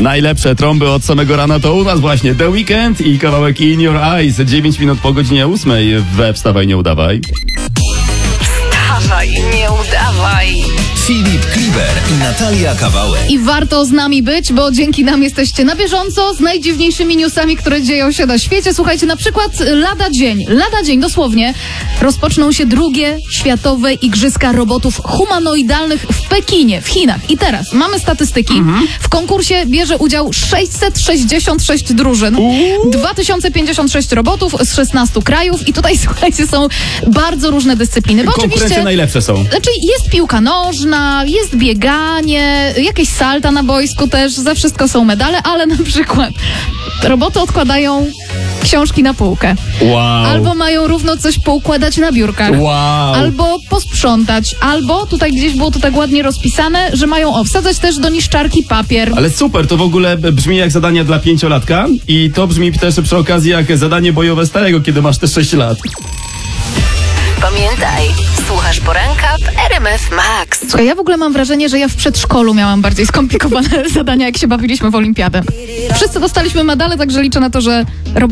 Najlepsze trąby od samego rana to u nas właśnie The Weeknd i kawałek In Your Eyes. 9 minut po godzinie 8 we Wstawaj, nie udawaj. Wstawaj, nie udawaj. Filip Kliber i Natalia Kawałek. I warto z nami być, bo dzięki nam jesteście na bieżąco z najdziwniejszymi newsami, które dzieją się na świecie. Słuchajcie, na przykład lada dzień dosłownie, rozpoczną się drugie światowe igrzyska robotów humanoidalnych w Pekinie, w Chinach. I teraz mamy statystyki. W konkursie bierze udział 666 drużyn, 2056 robotów z 16 krajów i tutaj, słuchajcie, są bardzo różne dyscypliny. Bo Konkurencje oczywiście najlepsze są. Znaczy jest piłka nożna, jest bieganie, jakieś salta na boisku też, za wszystko są medale, ale na przykład roboty odkładają książki na półkę. Wow. Albo mają równo coś poukładać na biurkach. Wow. Albo posprzątać. Albo, tutaj gdzieś było to tak ładnie rozpisane, że mają wsadzać też do niszczarki papier. Ale super, to w ogóle brzmi jak zadanie dla 5-latka i to brzmi też przy okazji jak zadanie bojowe starego, kiedy masz te 6 lat. Pamiętaj, słuchasz poranka w RMF Max. Słuchaj, ja w ogóle mam wrażenie, że ja w przedszkolu miałam bardziej skomplikowane zadania, jak się bawiliśmy w olimpiadę. Wszyscy dostaliśmy medale, także liczę na to, że